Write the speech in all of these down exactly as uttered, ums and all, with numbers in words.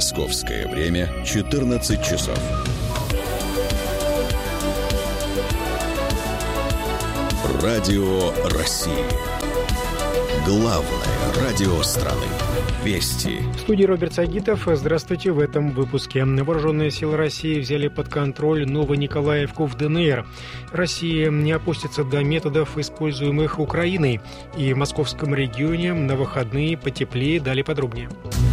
Московское время четырнадцать часов. Радио России. Главное радио страны. Вести. В студии Роберт Сагитов. Здравствуйте. В этом выпуске. Вооруженные силы России взяли под контроль Новониколаевку в ДНР. Россия не опустится до методов, используемых Украиной. И в московском регионе на выходные потеплее. Далее подробнее.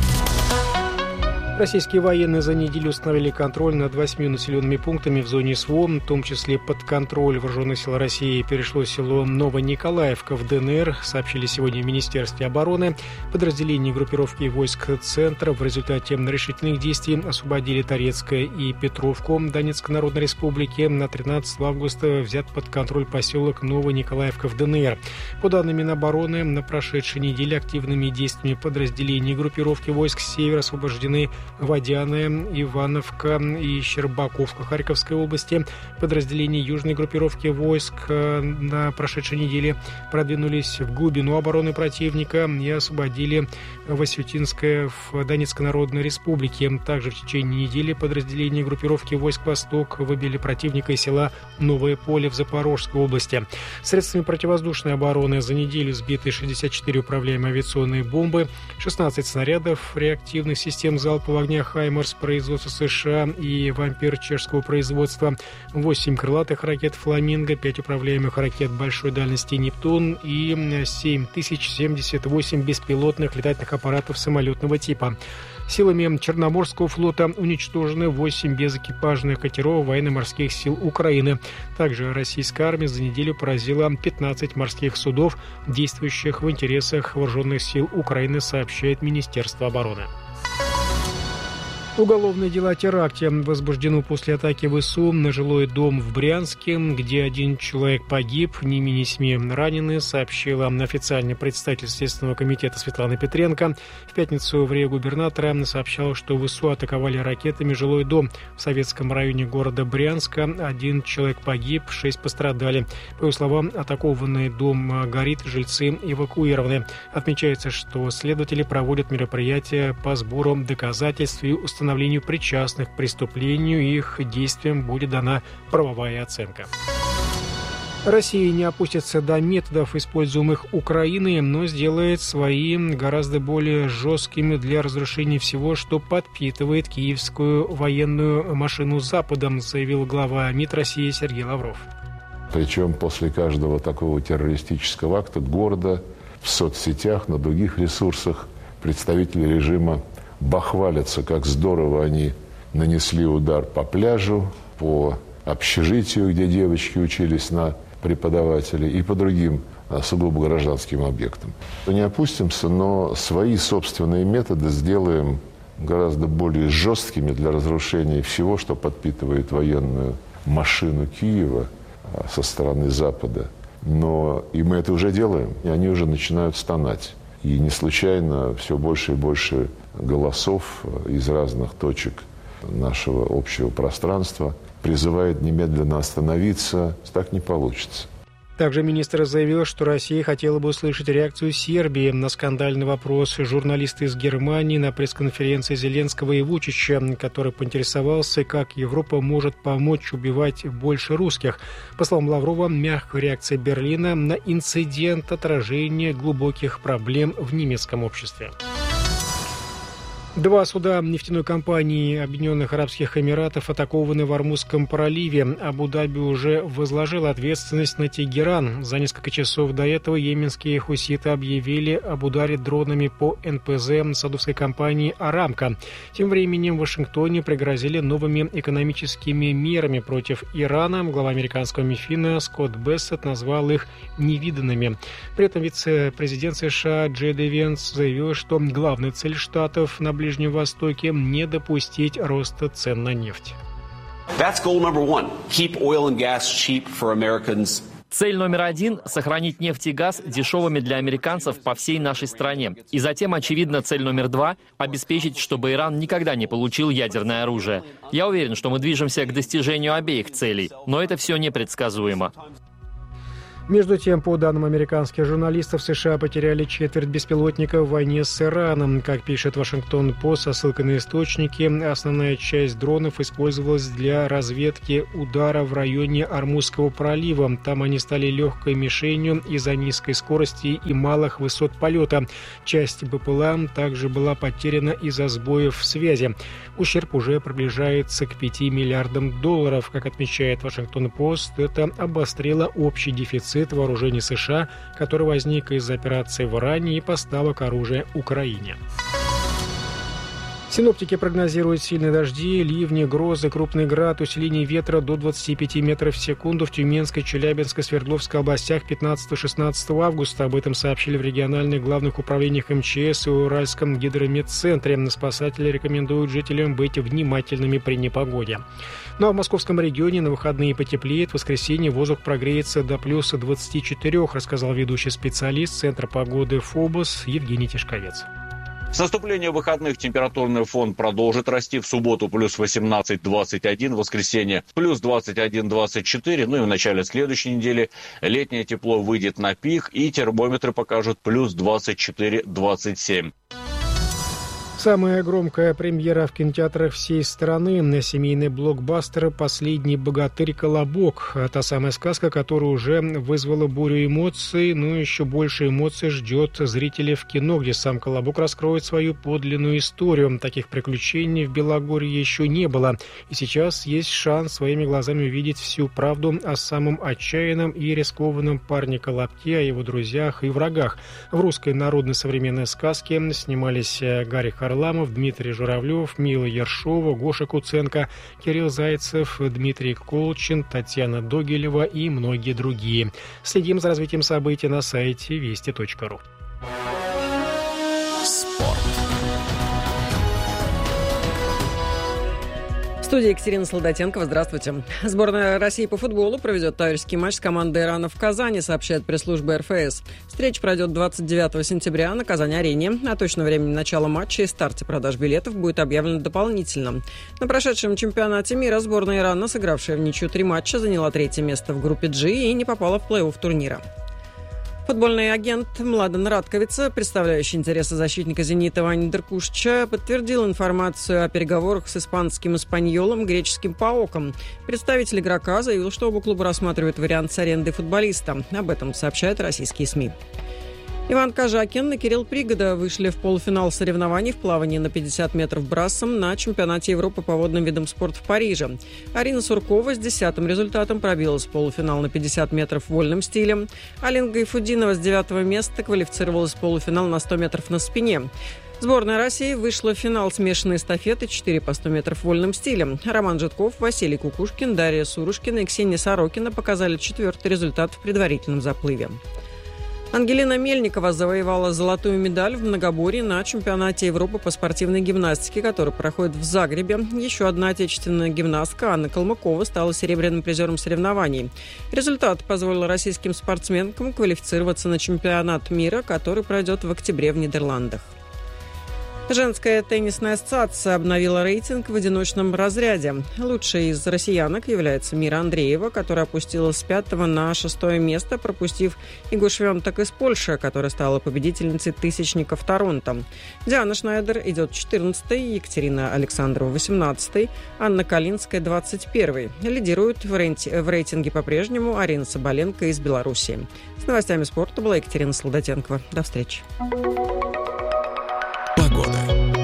Российские военные за неделю установили контроль над восьмью населенными пунктами в зоне СВО, в том числе под контроль Вооруженных сил России перешло село Новониколаевка в ДНР, сообщили сегодня в Министерстве обороны. Подразделения группировки войск Центра в результате решительных действий освободили Торецкое и Петровку Донецкой Народной Республики. На тринадцатого августа взят под контроль поселок Новониколаевка в ДНР. По данным Минобороны, на прошедшей неделе активными действиями подразделений группировки войск Север освобождены Водяная, Ивановка и Щербаковка Харьковской области. Подразделения южной группировки войск на прошедшей неделе продвинулись в глубину обороны противника и освободили Васютинское в Донецкой Народной Республике. Также в течение недели подразделения группировки войск Восток выбили противника из села Новое Поле в Запорожской области. Средствами противовоздушной обороны за неделю сбиты шестьдесят четыре управляемые авиационные бомбы, шестнадцать снарядов реактивных систем залпового огня «Хаймарс» производства США и «Вампир» чешского производства, восемь крылатых ракет «Фламинго», пять управляемых ракет большой дальности «Нептун» и семь тысяч семьдесят восемь беспилотных летательных аппаратов самолетного типа. Силами Черноморского флота уничтожены восемь безэкипажных катеров военно-морских сил Украины. Также российская армия за неделю поразила пятнадцать морских судов, действующих в интересах вооруженных сил Украины, сообщает Министерство обороны. Уголовное дело о теракте возбуждено после атаки ВСУ на жилой дом в Брянске, где один человек погиб, не менее семи ранены, сообщила официальный представитель Следственного комитета Светлана Петренко. В пятницу в РИА губернатора сообщал, что ВСУ атаковали ракетами жилой дом в Советском районе города Брянска. Один человек погиб, шесть пострадали. По его словам, атакованный дом горит, жильцы эвакуированы. Отмечается, что следователи проводят мероприятия по сбору доказательств и установлению установлению причастных к преступлению, и их действиям будет дана правовая оценка. Россия не опустится до методов, используемых Украиной, но сделает свои гораздо более жесткими для разрушения всего, что подпитывает киевскую военную машину Западом, заявил глава МИД России Сергей Лавров. Причем после каждого такого террористического акта гордо в соцсетях, на других ресурсах представители режима бахвалятся, как здорово они нанесли удар по пляжу, по общежитию, где девочки учились на преподавателей, и по другим сугубо гражданским объектам. Не опустимся, но свои собственные методы сделаем гораздо более жесткими для разрушения всего, что подпитывает военную машину Киева со стороны Запада. Но и мы это уже делаем, и они уже начинают стонать. И не случайно все больше и больше голосов из разных точек нашего общего пространства призывает немедленно остановиться. Так не получится. Также министр заявил, что Россия хотела бы услышать реакцию Сербии на скандальный вопрос журналиста из Германии на пресс-конференции Зеленского и Вучича, который поинтересовался, как Европа может помочь убивать больше русских. По словам Лаврова, мягкая реакция Берлина на инцидент — отражение глубоких проблем в немецком обществе. Два суда нефтяной компании Объединенных Арабских Эмиратов атакованы в Ормузском проливе. Абу-Даби уже возложил ответственность на Тегеран. За несколько часов до этого йеменские хуситы объявили об ударе дронами по эн пэ зэ саудовской компании «Арамко». Тем временем в Вашингтоне пригрозили новыми экономическими мерами против Ирана. Глава американского МИФИНа Скотт Бессет назвал их невиданными. При этом вице-президент США Джей Ди Венс заявил, что главная цель Штатов на Ближнем Востоке — не допустить роста цен на нефть. Цель номер один – сохранить нефть и газ дешевыми для американцев по всей нашей стране. И затем, очевидно, цель номер два – обеспечить, чтобы Иран никогда не получил ядерное оружие. Я уверен, что мы движемся к достижению обеих целей, но это все непредсказуемо. Между тем, по данным американских журналистов, США потеряли четверть беспилотника в войне с Ираном. Как пишет Вашингтон-Пост со ссылкой на источники, основная часть дронов использовалась для разведки удара в районе Ормузского пролива. Там они стали легкой мишенью из-за низкой скорости и малых высот полета. Часть БПЛА также была потеряна из-за сбоев в связи. Ущерб уже приближается к пяти миллиардам долларов. Как отмечает Вашингтон-Пост, это обострило общий дефицит вооружений США, который возник из-за операции в Иране и поставок оружия Украине. Синоптики прогнозируют сильные дожди, ливни, грозы, крупный град, усиление ветра до двадцати пяти метров в секунду в Тюменской, Челябинской, Свердловской областях пятнадцатого-шестнадцатого августа. Об этом сообщили в региональных главных управлениях МЧС и Уральском гидрометцентре. Спасатели рекомендуют жителям быть внимательными при непогоде. Ну а в московском регионе на выходные потеплеет. В воскресенье воздух прогреется до плюс двадцати четырёх, рассказал ведущий специалист Центра погоды ФОБОС Евгений Тишковец. С наступлением выходных температурный фон продолжит расти. В субботу плюс восемнадцать двадцать один, в воскресенье плюс двадцать один двадцать четыре. Ну и в начале следующей недели летнее тепло выйдет на пик, и термометры покажут плюс двадцать четыре двадцать семь. Самая громкая премьера в кинотеатрах всей страны. На семейный блокбастер «Последний богатырь Колобок». Та самая сказка, которая уже вызвала бурю эмоций, но еще больше эмоций ждет зрителей в кино, где сам Колобок раскроет свою подлинную историю. Таких приключений в Белогорье еще не было. И сейчас есть шанс своими глазами увидеть всю правду о самом отчаянном и рискованном парне Колобке, о его друзьях и врагах. В русской народной современной сказке снимались Гарри Харламов, Дмитрий Журавлев, Мила Ершова, Гоша Куценко, Кирилл Зайцев, Дмитрий Колчин, Татьяна Догилева и многие другие. Следим за развитием событий на сайте вести точка ру. Спорт. В студии Екатерина Солдатенкова. Здравствуйте. Сборная России по футболу проведет товарищеский матч с командой Ирана в Казани, сообщает пресс-служба эр эф эс. Встреча пройдет двадцать девятого сентября на Казань-арене. О точном времени начала матча и старте продаж билетов будет объявлено дополнительно. На прошедшем чемпионате мира сборная Ирана, сыгравшая в ничью три матча, заняла третье место в группе G и не попала в плей-офф турнира. Футбольный агент Младен Радковица, представляющий интересы защитника «Зенита» Вани Деркушича, подтвердил информацию о переговорах с испанским «Эспаньолом» греческим ПАОКом. Представитель игрока заявил, что оба клуба рассматривают вариант с арендой футболиста. Об этом сообщают российские СМИ. Иван Кожакин и Кирилл Пригода вышли в полуфинал соревнований в плавании на пятьдесят метров брасом на чемпионате Европы по водным видам спорта в Париже. Арина Суркова с десятым результатом пробилась в полуфинал на пятьдесят метров вольным стилем. Алина Гайфудинова с девятого места квалифицировалась в полуфинал на сто метров на спине. Сборная России вышла в финал смешанной эстафеты четыре по сто метров вольным стилем. Роман Житков, Василий Кукушкин, Дарья Сурушкина и Ксения Сорокина показали четвертый результат в предварительном заплыве. Ангелина Мельникова завоевала золотую медаль в многоборье на чемпионате Европы по спортивной гимнастике, который проходит в Загребе. Еще одна отечественная гимнастка Анна Калмыкова стала серебряным призером соревнований. Результат позволил российским спортсменкам квалифицироваться на чемпионат мира, который пройдет в октябре в Нидерландах. Женская теннисная ассоциация обновила рейтинг в одиночном разряде. Лучшей из россиянок является Мира Андреева, которая опустилась с пятого на шестое место, пропустив Игу Швентек из Польши, которая стала победительницей тысячников Торонто. Диана Шнайдер идет четырнадцатой, Екатерина Александрова восемнадцатой, Анна Калинская двадцать первой. Лидирует в, рейтинге, в рейтинге по-прежнему Арина Соболенко из Беларуси. С новостями спорта была Екатерина Солдатенкова. До встречи. Погода.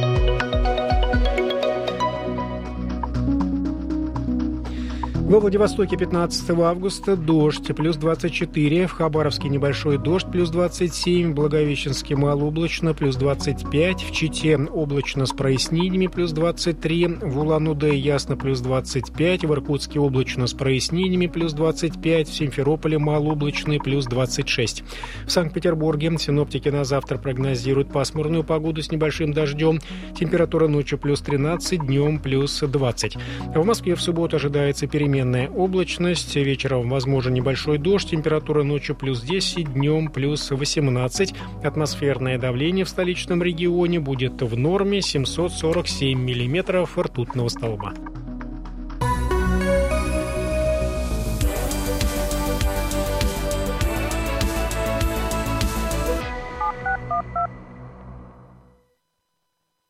Во Владивостоке пятнадцатого августа дождь, плюс двадцать четыре, в Хабаровске небольшой дождь, плюс двадцать семь, в Благовещенске малооблачно, плюс двадцать пять, в Чите облачно с прояснениями, плюс двадцать три, в Улан-Удэ ясно, плюс двадцать пять, в Иркутске облачно с прояснениями, плюс двадцать пять, в Симферополе малооблачно, плюс двадцать шесть. В Санкт-Петербурге синоптики на завтра прогнозируют пасмурную погоду с небольшим дождем, температура ночью плюс тринадцать, днем плюс двадцать. В Москве в субботу ожидается переменная облачность, вечером возможен небольшой дождь, температура ночью плюс десять, днем плюс восемнадцать. Атмосферное давление в столичном регионе будет в норме семьсот сорок семь миллиметров ртутного столба.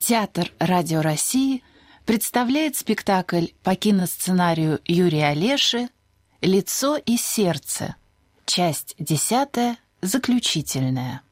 Театр Радио России представляет спектакль по киносценарию Юрия Олеши «Лицо и сердце». Часть десятая, заключительная.